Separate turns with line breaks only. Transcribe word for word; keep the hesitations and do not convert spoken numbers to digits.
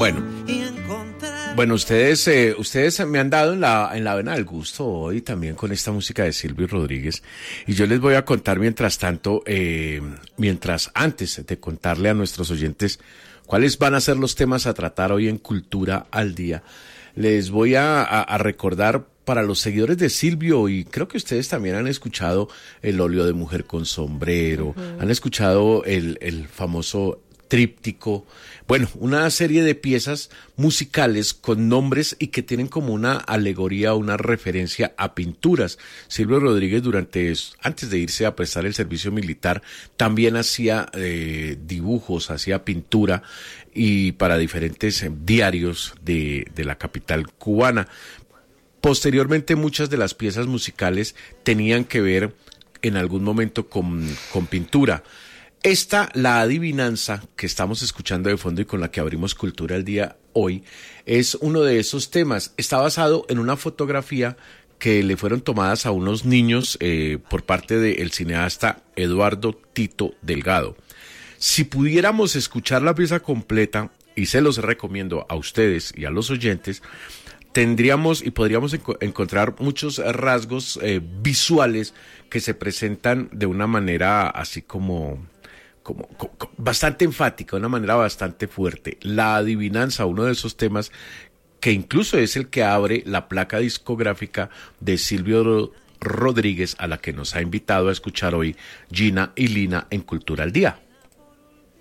Bueno, bueno, ustedes, eh, ustedes me han dado en la, en la vena del gusto hoy también con esta música de Silvio Rodríguez, y yo les voy a contar mientras tanto, eh, mientras antes de contarle a nuestros oyentes cuáles van a ser los temas a tratar hoy en Cultura al Día, les voy a, a, a recordar para los seguidores de Silvio, y creo que ustedes también han escuchado el óleo de mujer con sombrero, uh-huh. han escuchado el, el famoso tríptico, bueno, una serie de piezas musicales con nombres y que tienen como una alegoría, una referencia a pinturas. Silvio Rodríguez, durante antes de irse a prestar el servicio militar, también hacía eh, dibujos, hacía pintura, y para diferentes eh, diarios de, de la capital cubana. Posteriormente, muchas de las piezas musicales tenían que ver en algún momento con, con pintura. Esta, la adivinanza que estamos escuchando de fondo y con la que abrimos Cultura al Día hoy, es uno de esos temas. Está basado en una fotografía que le fueron tomadas a unos niños eh, por parte del cineasta Eduardo Tito Delgado. Si pudiéramos escuchar la pieza completa, y se los recomiendo a ustedes y a los oyentes, tendríamos y podríamos enco- encontrar muchos rasgos eh, visuales que se presentan de una manera así como... Como, como, bastante enfática, de una manera bastante fuerte. La adivinanza, uno de esos temas que incluso es el que abre la placa discográfica de Silvio Rodríguez, a la que nos ha invitado a escuchar hoy Gina y Lina en Cultura al Día.